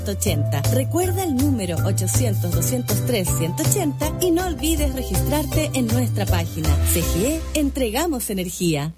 180. Recuerda el número 800-203-180 y no olvides registrarte en nuestra página. CGE, entregamos energía.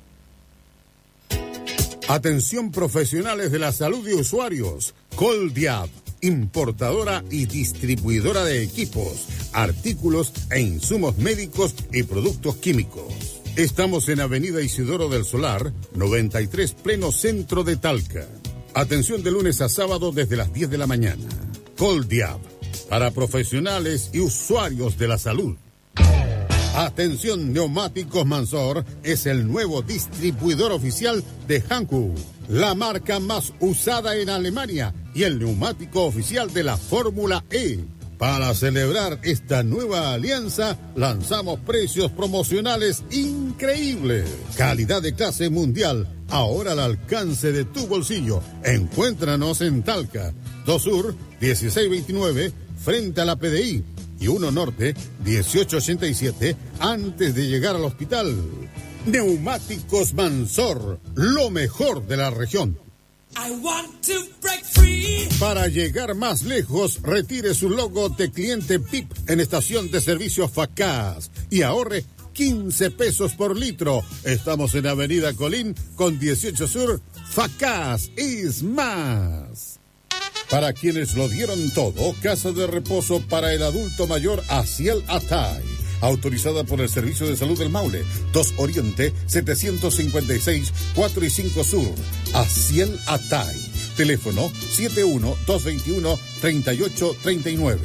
Atención profesionales de la salud y usuarios. Coldiab, importadora y distribuidora de equipos, artículos e insumos médicos y productos químicos. Estamos en Avenida Isidoro del Solar, 93, pleno centro de Talca. Atención de lunes a sábado desde las 10 de la mañana. Coldiab, para profesionales y usuarios de la salud. Atención, Neumáticos Mansor es el nuevo distribuidor oficial de Hankook, la marca más usada en Alemania y el neumático oficial de la Fórmula E. Para celebrar esta nueva alianza, lanzamos precios promocionales increíbles. Calidad de clase mundial, ahora al alcance de tu bolsillo. Encuéntranos en Talca, 2 Sur, 1629, frente a la PDI, y 1 Norte, 1887, antes de llegar al hospital. Neumáticos Mansor, lo mejor de la región. I want to break free. Para llegar más lejos, retire su logo de cliente PIP en estación de servicio Facaz y ahorre 15 pesos por litro. Estamos en Avenida Colín con 18 Sur. Facaz es más. Para quienes lo dieron todo, casa de reposo para el adulto mayor Asiel Atay. Autorizada por el Servicio de Salud del Maule, 2 Oriente, 756, 4 y 5 Sur. Asiel Atay. Teléfono 71-221-3839.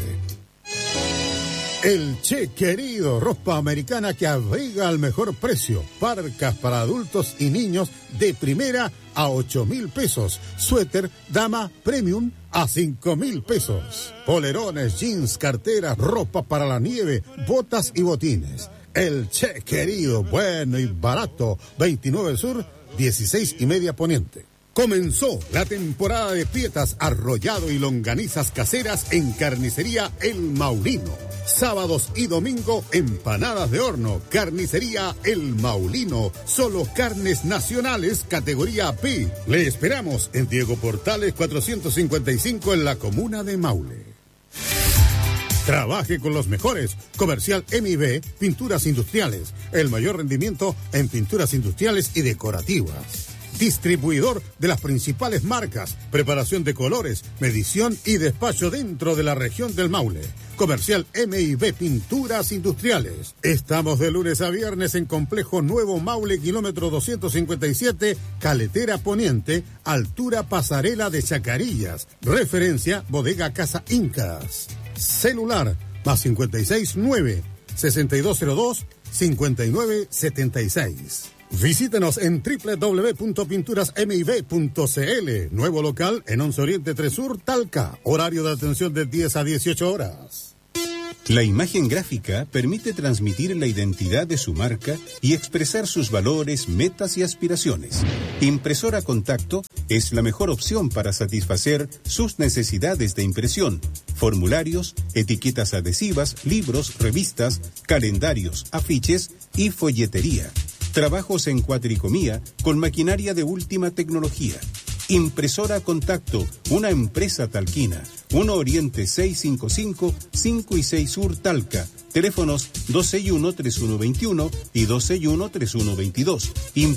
El Che Querido, ropa americana que abriga al mejor precio. Parcas para adultos y niños de primera a 8,000 pesos. Suéter dama premium a 5,000 pesos. Polerones, jeans, carteras, ropa para la nieve, botas y botines. El Che Querido, bueno y barato. 29 Sur, 16 y media Poniente. Comenzó la temporada de pietas, arrollado y longanizas caseras en Carnicería El Maulino. Sábados y domingo, empanadas de horno. Carnicería El Maulino. Solo carnes nacionales, categoría P. Le esperamos en Diego Portales 455 en la comuna de Maule. Trabaje con los mejores. Comercial MIB, Pinturas Industriales. El mayor rendimiento en pinturas industriales y decorativas. Distribuidor de las principales marcas, preparación de colores, medición y despacho dentro de la región del Maule. Comercial MIB Pinturas Industriales. Estamos de lunes a viernes en Complejo Nuevo Maule, kilómetro 257, Caletera Poniente, altura Pasarela de Chacarillas. Referencia Bodega Casa Incas. Celular más 569 6202 5976. Visítenos en www.pinturasmib.cl. Nuevo local en 11 Oriente 3 Sur, Talca. Horario de atención de 10 a 18 horas. La imagen gráfica permite transmitir la identidad de su marca y expresar sus valores, metas y aspiraciones. Impresora Contacto es la mejor opción para satisfacer sus necesidades de impresión. Formularios, etiquetas adhesivas, libros, revistas, calendarios, afiches y folletería. Trabajos en cuatricomía con maquinaria de última tecnología. Impresora Contacto, una empresa talquina. 1 Oriente 655, 5 y 6 Sur Talca. Teléfonos 261-3121 y 261-3122.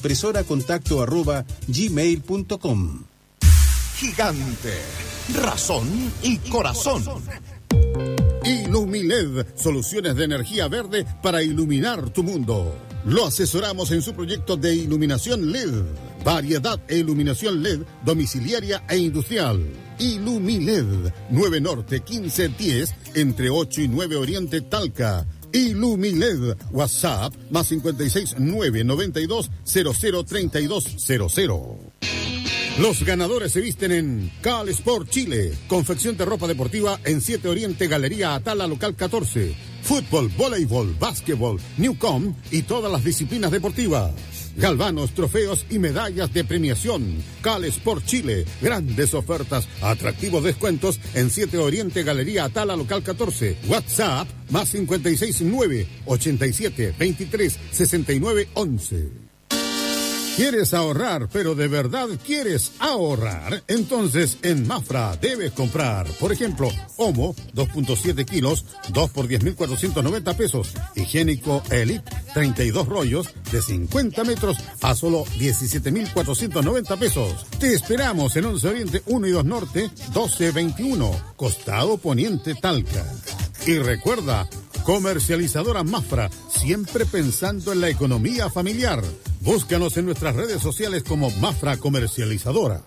impresoracontacto@gmail.com. Gigante, razón y corazón. Ilumiled, soluciones de energía verde para iluminar tu mundo. Lo asesoramos en su proyecto de iluminación LED. Variedad e iluminación LED domiciliaria e industrial. Ilumiled, 9 Norte 1510, entre 8 y 9 Oriente Talca. Ilumiled, WhatsApp más 56 992 003200. Los ganadores se visten en Cal Sport Chile. Confección de ropa deportiva en 7 Oriente, Galería Atala, local 14. Fútbol, voleibol, básquetbol, Newcom y todas las disciplinas deportivas. Galvanos, trofeos y medallas de premiación. Cal Sport Chile. Grandes ofertas, atractivos descuentos en 7 Oriente, Galería Atala, local 14. WhatsApp más 56 9 87 23 69 11. ¿Quieres ahorrar, pero de verdad quieres ahorrar? Entonces en Mafra debes comprar, por ejemplo, Omo, 2.7 kilos, 2 por 10.490 pesos. Higiénico Elite, 32 rollos de 50 metros a solo 17.490 pesos. Te esperamos en 11 Oriente 1 y 2 Norte, 1221, Costado Poniente, Talca. Y recuerda, comercializadora Mafra, siempre pensando en la economía familiar. Búscanos en nuestras redes sociales como Mafra Comercializadora.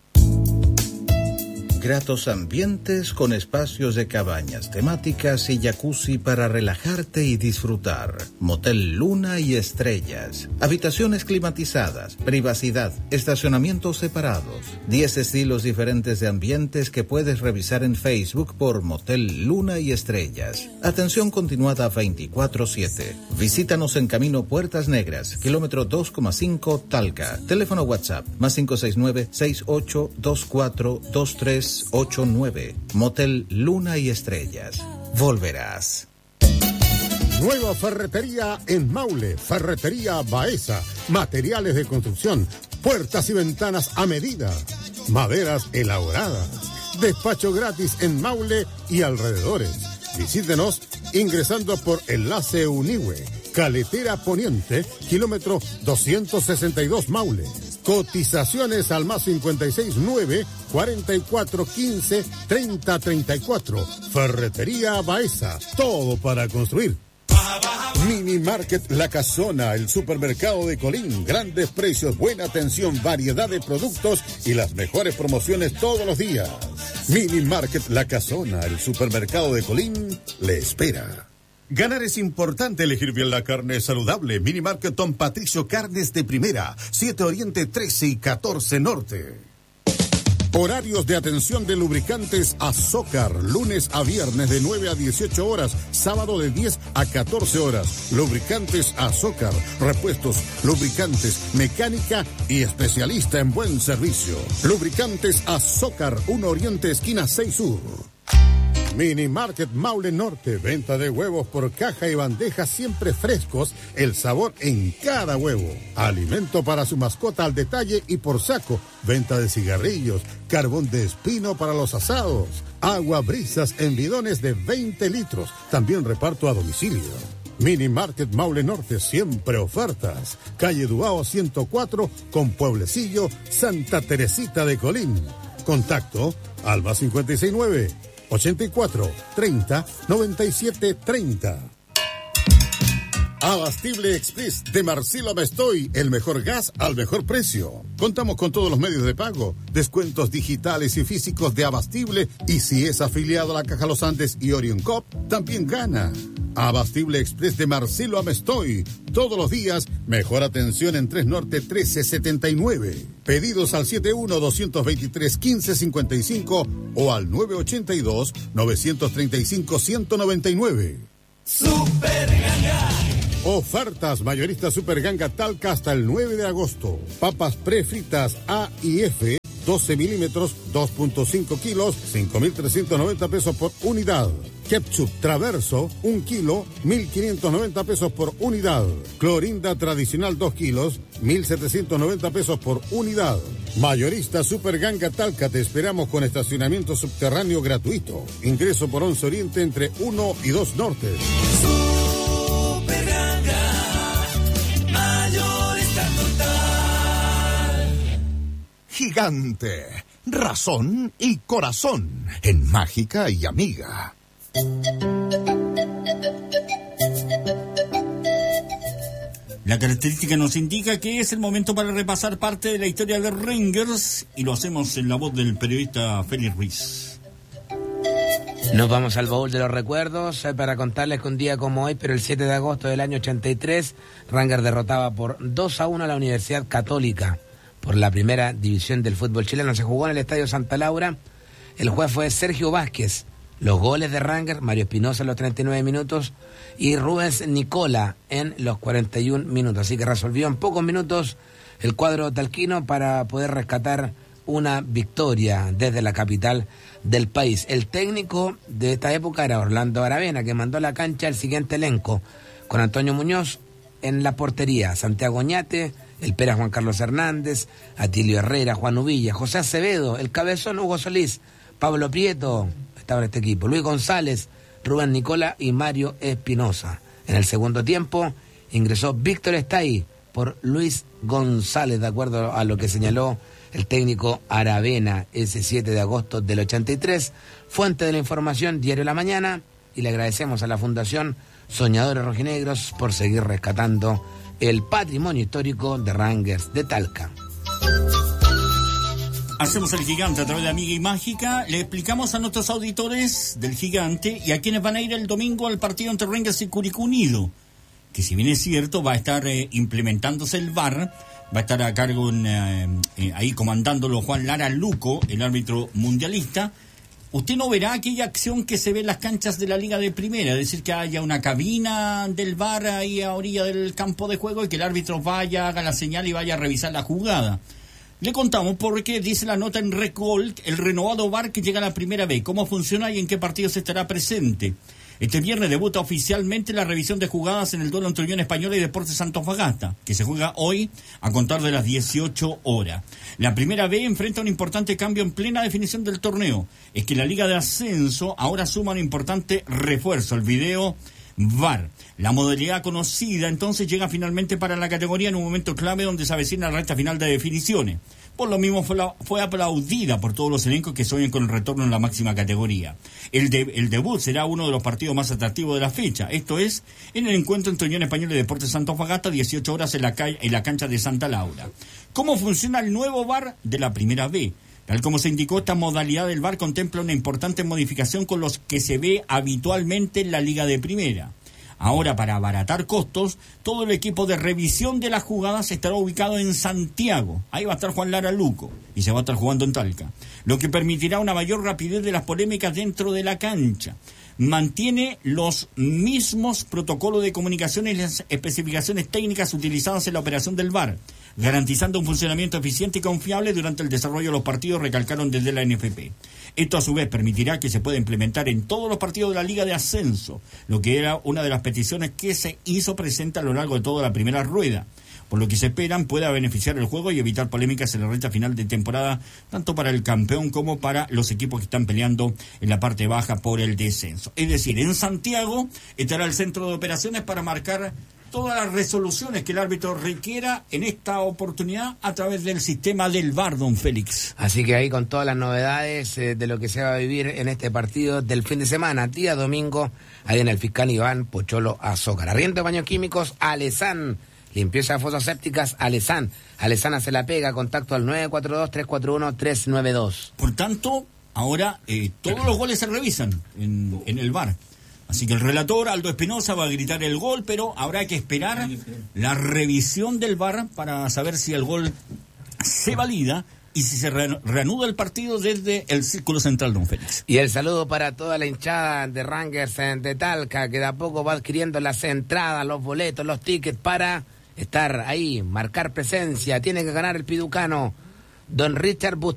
Gratos ambientes con espacios de cabañas temáticas y jacuzzi para relajarte y disfrutar. Motel Luna y Estrellas. Habitaciones climatizadas, privacidad, estacionamientos separados. 10 estilos diferentes de ambientes que puedes revisar en Facebook por Motel Luna y Estrellas. Atención continuada 24/7. Visítanos en Camino Puertas Negras, kilómetro 2,5 Talca. Teléfono WhatsApp más 569-6824-2389. Motel Luna y Estrellas. Volverás. Nueva ferretería en Maule, Ferretería Baeza. Materiales de construcción, puertas y ventanas a medida, maderas elaboradas. Despacho gratis en Maule y alrededores. Visítenos ingresando por Enlace Unihue, Caletera Poniente, kilómetro 262 Maule. Cotizaciones al más 569-4415-3034. Ferretería Baeza, todo para construir. Mini Market La Casona, el supermercado de Colín. Grandes precios, buena atención, variedad de productos y las mejores promociones todos los días. Mini Market La Casona, el supermercado de Colín, le espera. Ganar es importante, elegir bien la carne saludable. Mini Market Don Patricio, carnes de primera, 7 Oriente 13 y 14 Norte. Horarios de atención de lubricantes Azócar, lunes a viernes de 9 a 18 horas, sábado de 10 a 14 horas. Lubricantes Azócar, repuestos, lubricantes, mecánica y especialista en buen servicio. Lubricantes Azócar, 1 Oriente, esquina 6 Sur. Mini Market Maule Norte, venta de huevos por caja y bandeja siempre frescos, el sabor en cada huevo. Alimento para su mascota al detalle y por saco, venta de cigarrillos, carbón de espino para los asados, agua brisas en bidones de 20 litros, también reparto a domicilio. Mini Market Maule Norte, siempre ofertas. Calle Duao 104 con Pueblecillo, Santa Teresita de Colín. Contacto al más 569-84-30-97-30. Abastible Express de Marcelo Mestoy, el mejor gas al mejor precio. Contamos con todos los medios de pago, descuentos digitales y físicos de Abastible, y si es afiliado a la Caja Los Andes y Orion Cop, también gana. Abastible Express de Marcelo Amestoy, todos los días, mejor atención en 3 Norte 1379. Pedidos al 71-223-1555 o al 982-935-199. Super Ganga. Ofertas mayoristas Super Ganga Talca hasta el 9 de agosto. Papas prefritas A y F, 12 milímetros, 2.5 kilos, 5.390 pesos por unidad. Ketchup Traverso, 1 kilo, 1.590 pesos por unidad. Clorinda tradicional 2 kilos, 1.790 pesos por unidad. Mayorista Super Ganga Talca, te esperamos con estacionamiento subterráneo gratuito. Ingreso por 11 Oriente entre 1 y 2 Norte. Super Ganga, mayorista total. Gigante, razón y corazón en Mágica y Amiga. La característica nos indica que es el momento para repasar parte de la historia de Rangers y lo hacemos en la voz del periodista Félix Ruiz. Nos vamos al baúl de los recuerdos para contarles que un día como hoy, pero el 7 de agosto del año 83, Rangers derrotaba por 2-1 a la Universidad Católica por la primera división del fútbol chileno. Se jugó en el Estadio Santa Laura. El juez fue Sergio Vázquez. Los goles de Rangers, Mario Espinosa en los 39 minutos y Rubens Nicola en los 41 minutos. Así que resolvió en pocos minutos el cuadro talquino para poder rescatar una victoria desde la capital del país. El técnico de esta época era Orlando Aravena, que mandó a la cancha el siguiente elenco, con Antonio Muñoz en la portería, Santiago Oñate el Pera Juan Carlos Hernández, Atilio Herrera, Juan Uvilla, José Acevedo, el Cabezón Hugo Solís, Pablo Prieto, estaba en este equipo, Luis González, Rubén Nicola y Mario Espinosa. En el segundo tiempo ingresó Víctor Estay por Luis González, de acuerdo a lo que señaló el técnico Aravena ese 7 de agosto del 83. Fuente de la información, Diario La Mañana, y le agradecemos a la Fundación Soñadores Rojinegros por seguir rescatando el patrimonio histórico de Rangers de Talca. Hacemos el Gigante a través de Amiga y Mágica. Le explicamos a nuestros auditores del Gigante y a quienes van a ir el domingo al partido entre Rangers y Curicó Unido, que si bien es cierto va a estar implementándose el VAR, va a estar a cargo ahí comandándolo Juan Lara Luco, el árbitro mundialista. Usted no verá aquella acción que se ve en las canchas de la Liga de Primera, es decir, que haya una cabina del VAR ahí a orilla del campo de juego y que el árbitro vaya, haga la señal y vaya a revisar la jugada. Le contamos porque dice la nota en Recol, el renovado VAR que llega a la Primera B, cómo funciona y en qué partidos estará presente. Este viernes debuta oficialmente la revisión de jugadas en el duelo entre Unión Española y Deportes Antofagasta, que se juega hoy a contar de las 18 horas. La Primera B enfrenta un importante cambio en plena definición del torneo. Es que la Liga de Ascenso ahora suma un importante refuerzo, el video VAR. La modalidad conocida entonces llega finalmente para la categoría en un momento clave donde se avecina la recta final de definiciones. Por lo mismo fue aplaudida por todos los elencos que sueñan con el retorno en la máxima categoría. El debut será uno de los partidos más atractivos de la fecha. Esto es en el encuentro entre Unión Española y Deportes Antofagasta, 18 horas en la cancha de Santa Laura. ¿Cómo funciona el nuevo VAR de la Primera B? Tal como se indicó, esta modalidad del VAR contempla una importante modificación con los que se ve habitualmente en la Liga de Primera. Ahora, para abaratar costos, todo el equipo de revisión de las jugadas estará ubicado en Santiago. Ahí va a estar Juan Lara Luco y se va a estar jugando en Talca, lo que permitirá una mayor rapidez de las polémicas dentro de la cancha. Mantiene los mismos protocolos de comunicación y las especificaciones técnicas utilizadas en la operación del VAR, garantizando un funcionamiento eficiente y confiable durante el desarrollo de los partidos, recalcaron desde la NFP. Esto a su vez permitirá que se pueda implementar en todos los partidos de la Liga de Ascenso, lo que era una de las peticiones que se hizo presente a lo largo de toda la primera rueda, por lo que se esperan pueda beneficiar el juego y evitar polémicas en la recta final de temporada, tanto para el campeón como para los equipos que están peleando en la parte baja por el descenso. Es decir, en Santiago estará el centro de operaciones para marcar todas las resoluciones que el árbitro requiera en esta oportunidad a través del sistema del VAR, don Félix. Así que ahí con todas las novedades de lo que se va a vivir en este partido del fin de semana, día domingo, ahí en el Fiscal Iván Pocholo Azócar. Arriendo de baños químicos, Alesán. Limpieza de fosas sépticas, Alesán. Alesán hace la pega, contacto al 942-341-392. Por tanto, ahora todos los goles se revisan en el VAR. Así que el relator, Aldo Espinosa, va a gritar el gol, pero habrá que esperar la revisión del VAR para saber si el gol se valida y si se reanuda el partido desde el Círculo Central, don Félix. Y el saludo para toda la hinchada de Rangers de Talca, que de a poco va adquiriendo las entradas, los boletos, los tickets para estar ahí, marcar presencia. Tiene que ganar el piducano. Don Richard